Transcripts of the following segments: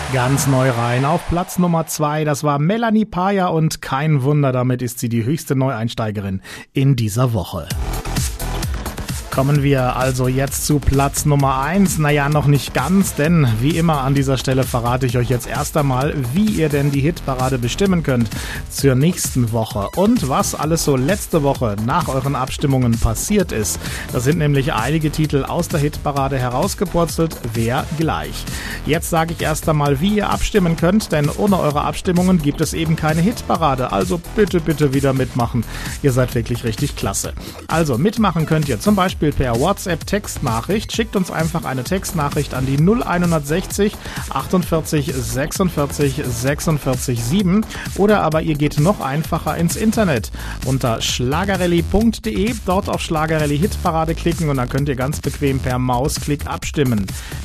Ganz neu rein auf Platz Nummer 2, das war Melanie Paya und kein Wunder, damit ist sie die höchste Neueinsteigerin in dieser Woche. Kommen wir also jetzt zu Platz Nummer 1. Naja, noch nicht ganz, denn wie immer an dieser Stelle verrate ich euch jetzt erst einmal, wie ihr denn die Hitparade bestimmen könnt zur nächsten Woche und was alles so letzte Woche nach euren Abstimmungen passiert ist. Da sind nämlich einige Titel aus der Hitparade herausgepurzelt, wer gleich. Jetzt sage ich erst einmal, wie ihr abstimmen könnt, denn ohne eure Abstimmungen gibt es eben keine Hitparade. Also bitte wieder mitmachen. Ihr seid wirklich richtig klasse. Also mitmachen könnt ihr zum Beispiel per WhatsApp-Textnachricht. Schickt uns einfach eine Textnachricht an die 0160 48 46 46 7 oder aber ihr geht noch einfacher ins Internet unter schlagerelli.de, dort auf Schlagerelli Hitparade klicken und dann könnt ihr ganz bequem per Mausklick abstimmen.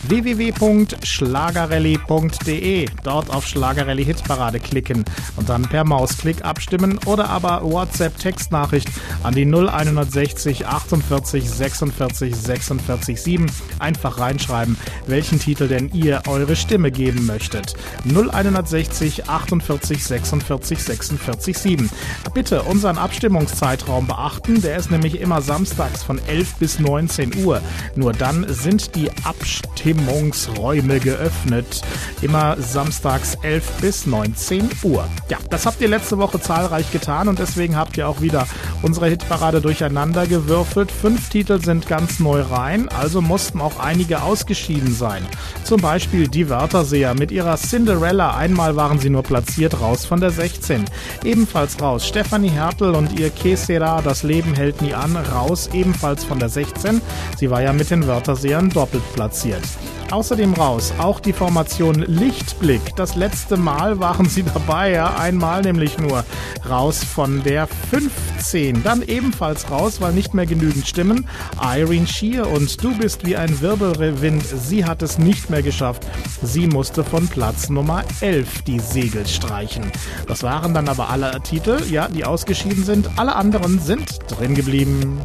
www.schlagerelli.de, dort auf Schlagerelli Hitparade klicken und dann per Mausklick abstimmen oder aber WhatsApp-Textnachricht an die 0160 48 46 46 7. Einfach reinschreiben, welchen Titel denn ihr eure Stimme geben möchtet. 0160 48 46 46 7. Bitte unseren Abstimmungszeitraum beachten, der ist nämlich immer samstags von 11 bis 19 Uhr. Nur dann sind die Abstimmungsräume geöffnet. Immer samstags 11 bis 19 Uhr. Ja, das habt ihr letzte Woche zahlreich getan und deswegen habt ihr auch wieder unsere Hitparade durcheinander gewürfelt. 5 Titel sind ganz neu rein, also mussten auch einige ausgeschieden sein. Zum Beispiel die Wörterseher mit ihrer Cinderella. Einmal waren sie nur platziert, raus von der 16. Ebenfalls raus Stefanie Hertel und ihr Que Sera, das Leben hält nie an, raus, ebenfalls von der 16. Sie war ja mit den Wörtersehern doppelt platziert. Außerdem raus auch die Formation Lichtblick. Das letzte Mal waren sie dabei, ja, einmal nämlich nur, raus von der 15. Dann ebenfalls raus, weil nicht mehr genügend Stimmen, Irene Shear und Du bist wie ein Wirbelwind. Sie hat es nicht mehr geschafft. Sie musste von Platz Nummer 11 die Segel streichen. Das waren dann aber alle Titel, ja, die ausgeschieden sind. Alle anderen sind drin geblieben.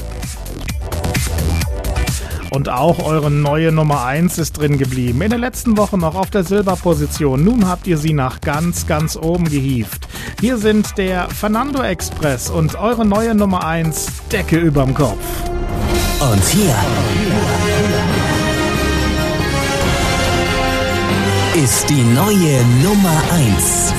Und auch eure neue Nummer 1 ist drin geblieben. In der letzten Woche noch auf der Silberposition. Nun habt ihr sie nach ganz oben gehievt. Hier sind der Fernando Express und eure neue Nummer 1, Decke überm Kopf. Und hier ist die neue Nummer 1.